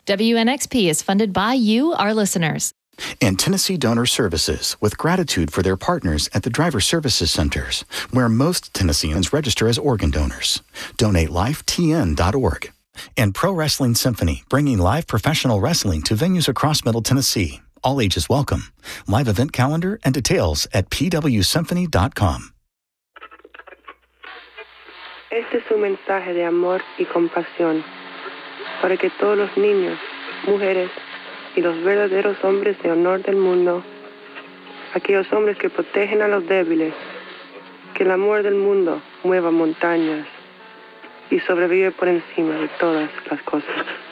WNXP is funded by you, our listeners. And Tennessee Donor Services, with gratitude for their partners at the Driver Services Centers, where most Tennesseans register as organ donors. DonateLifeTN.org. And Pro Wrestling Symphony, bringing live professional wrestling to venues across Middle Tennessee. All ages welcome. Live event calendar and details at pwsymphony.com. Este es un mensaje de amor y compasión para que todos los niños, mujeres y los verdaderos hombres de honor del mundo, aquellos hombres que protegen a los débiles, que el amor del mundo mueva montañas y sobrevive por encima de todas las cosas.